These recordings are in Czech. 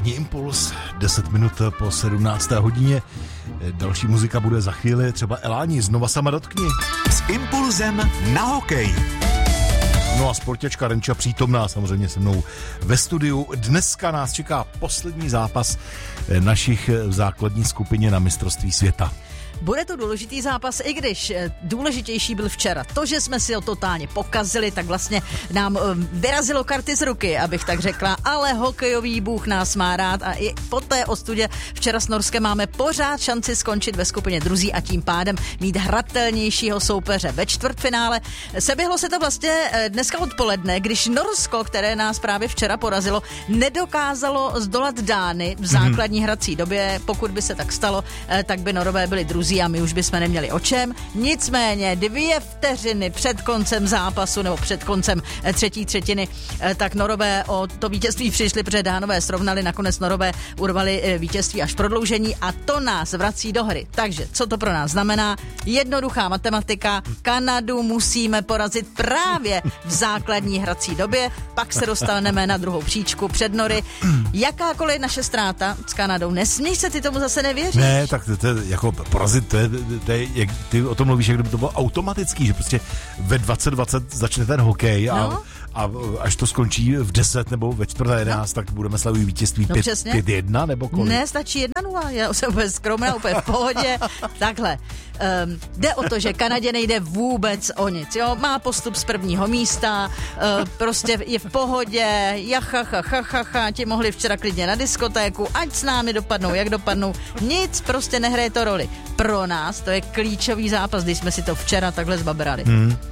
Ranní impuls, 10 minut po 17. hodině. Další muzika bude za chvíli, třeba Eláni, znova sama dotkni. S impulzem na hokej. No a sportěčka Renča přítomná samozřejmě se mnou ve studiu. Dneska nás čeká poslední zápas našich v základní skupině na mistrovství světa. Bude to důležitý zápas, i když důležitější byl včera. To, že jsme si ho totálně pokazili, tak vlastně nám vyrazilo karty z ruky, abych tak řekla, ale hokejový bůh nás má rád a i po té ostudě včera s Norskem máme pořád šanci skončit ve skupině druzí a tím pádem mít hratelnějšího soupeře ve čtvrtfinále. Seběhlo se to vlastně dneska odpoledne, když Norsko, které nás právě včera porazilo, nedokázalo zdolat Dány v základní hrací době. Pokud by se tak stalo, tak by Norové byli druzí a my už bychom neměli o čem. Nicméně 2 vteřiny před koncem zápasu nebo před koncem třetí třetiny, tak Norové o to vítězství přišli, protože Dánové srovnali, nakonec Norové urvali vítězství až prodloužení a to nás vrací do hry. Takže co to pro nás znamená? Jednoduchá matematika. Kanadu musíme porazit právě v základní hrací době, pak se dostaneme na druhou příčku před Nory. Jakákoliv naše ztráta s Kanadou, nesmíš se, ty tomu zase nevěříš? Ne, tak to je jako porazit, to je, jak ty o tom mluvíš, jak kdyby to bylo automatický, že prostě ve 2020 začne ten hokej a až to skončí v 10 nebo ve 4:11, tak budeme slavit vítězství 5-1 nebo kolik? Ne, stačí 1-0, já jsem úplně skromná, úplně v pohodě. Takhle, jde o to, že Kanadě nejde vůbec o nic, jo, má postup z prvního místa, prostě je v pohodě, jachachachachacha, ti mohli včera klidně na diskotéku, ať s námi dopadnou, jak dopadnou, nic prostě nehraje to roli. Pro nás to je klíčový zápas, když jsme si to včera takhle zbabrali.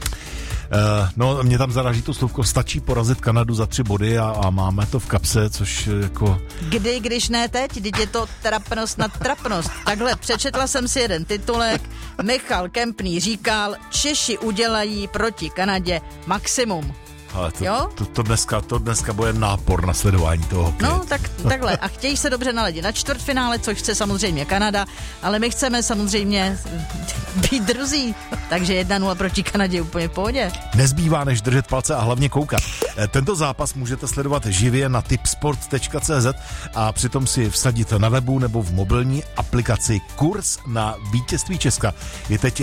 No, mě tam zaraží to slovko, stačí porazit Kanadu za 3 body a máme to v kapse, což jako... Když ne teď, teď je to trapnost nad trapnost. Takhle, přečetla jsem si jeden titulek, Michal Kempný říkal, Češi udělají proti Kanadě maximum. Ale to dneska bude nápor na sledování toho hokeje. No, takhle. A chtějí se dobře naladit na čtvrtfinále, což chce samozřejmě Kanada, ale my chceme samozřejmě být druzí. Takže 1-0 proti Kanadě úplně v pohodě. Nezbývá než držet palce a hlavně koukat. Tento zápas můžete sledovat živě na tipsport.cz a přitom si vsadit na webu nebo v mobilní aplikaci. Kurz na vítězství Česka je teď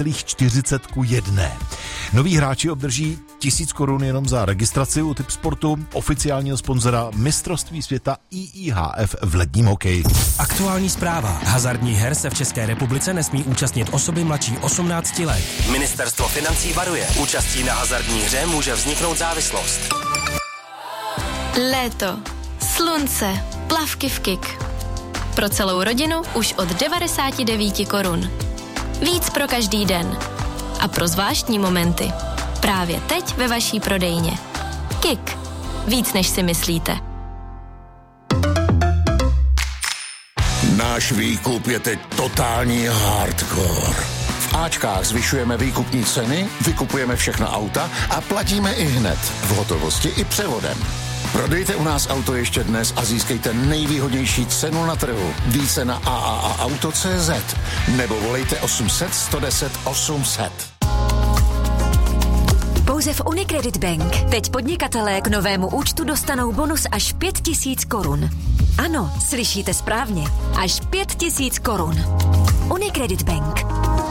5,40:1. Noví hráči obdrží 1000 korun jenom za registraci u Tipsportu, oficiálního sponzora mistrovství světa IIHF v ledním hokeji. Aktuální zpráva. Hazardních her se v České republice nesmí účastnit osoby mladší 18 let. Ministerstvo financí varuje. Účastí na hazardní hře může vzniknout závislost. Léto, slunce, plavky v KIK. Pro celou rodinu už od 99 korun. Víc pro každý den. A pro zvláštní momenty. Právě teď ve vaší prodejně. KIK. Víc než si myslíte. Náš výkup je teď totální hardcore. V Ačkách zvyšujeme výkupní ceny, vykupujeme všechna auta a platíme i hned. V hotovosti i převodem. Prodejte u nás auto ještě dnes a získejte nejvýhodnější cenu na trhu. Více na AAAauto.cz nebo volejte 800 110 800. Pouze v Unicredit Bank teď podnikatelé k novému účtu dostanou bonus až 5000 korun. Ano, slyšíte správně. Až 5000 korun. Unicredit Bank.